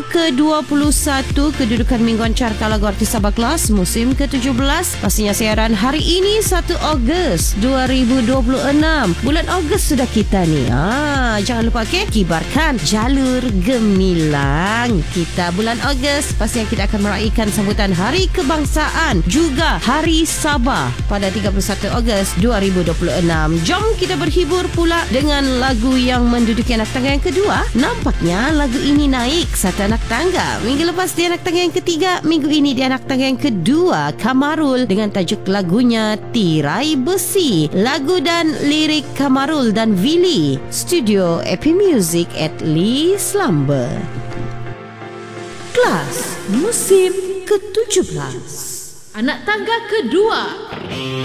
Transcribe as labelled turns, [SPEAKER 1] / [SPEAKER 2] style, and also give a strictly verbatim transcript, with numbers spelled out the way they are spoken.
[SPEAKER 1] ke dua puluh satu kedudukan mingguan carta lagu artis Sabah Kelas musim ke tujuh belas. Pastinya siaran hari ini satu Ogos dua ribu dua puluh enam. Bulan Ogos sudah kita ni. Ah, jangan lupa okay, kibarkan jalur gemilang kita bulan Ogos. Pastinya kita akan meraihkan sambutan Hari Kebangsaan juga Hari Sabah pada tiga puluh satu Ogos dua ribu dua puluh enam. Jom kita berhibur pula dengan lagu yang menduduki anak tangga yang kedua. Nampaknya lagu ini naik satu anak tangga. Minggu lepas di anak tangga yang ketiga, minggu ini di anak tangga yang kedua, Kamarul dengan tajuk lagunya Tirai Besi. Lagu dan lirik Kamarul dan Willy. Studio Epi Music at Lee Slumber. Kelas musim ke tujuh belas.
[SPEAKER 2] Anak tangga kedua.